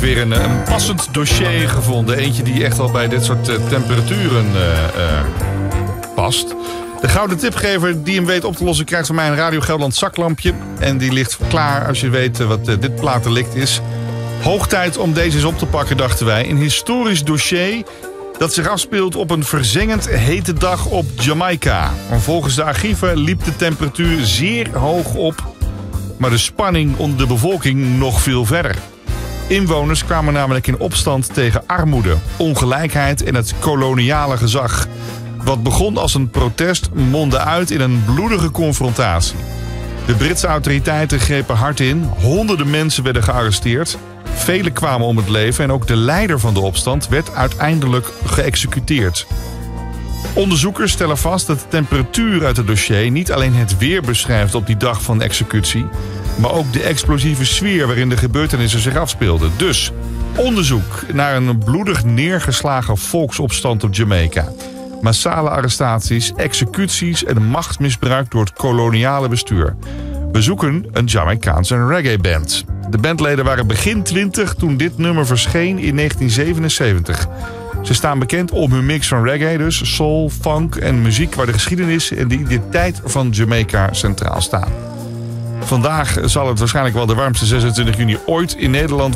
weer een passend dossier gevonden. Eentje die echt al bij dit soort temperaturen past. De gouden tipgever die hem weet op te lossen krijgt van mij een Radio Gelderland zaklampje. En die ligt klaar als je weet wat dit platendelict is. Hoog tijd om deze eens op te pakken, dachten wij. Een historisch dossier dat zich afspeelt op een verzengend hete dag op Jamaica. Volgens de archieven liep de temperatuur zeer hoog op, maar de spanning onder de bevolking nog veel verder. Inwoners kwamen namelijk in opstand tegen armoede, ongelijkheid en het koloniale gezag. Wat begon als een protest mondde uit in een bloedige confrontatie. De Britse autoriteiten grepen hard in, honderden mensen werden gearresteerd. Velen kwamen om het leven en ook de leider van de opstand werd uiteindelijk geëxecuteerd. Onderzoekers stellen vast dat de temperatuur uit het dossier niet alleen het weer beschrijft op die dag van de executie, maar ook de explosieve sfeer waarin de gebeurtenissen zich afspeelden. Dus onderzoek naar een bloedig neergeslagen volksopstand op Jamaica. Massale arrestaties, executies en machtsmisbruik door het koloniale bestuur. We zoeken een Jamaicaanse reggae-band. De bandleden waren begin 20 toen dit nummer verscheen in 1977. Ze staan bekend om hun mix van reggae, dus soul, funk en muziek waar de geschiedenis en de identiteit van Jamaica centraal staan. Vandaag zal het waarschijnlijk wel de warmste 26 juni ooit in Nederland